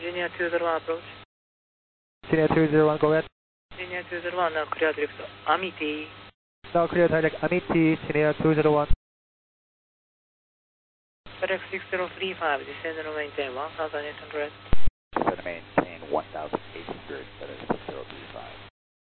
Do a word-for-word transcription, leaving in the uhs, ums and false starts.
Junior two zero one approach. Junior two zero one, go ahead. Junior two zero one, now clear drift. Amity. Now clear direct Amity, Junior two zero one. Direct six zero three five, descend and maintain one thousand eight hundred. Descend and maintain one thousand eight hundred.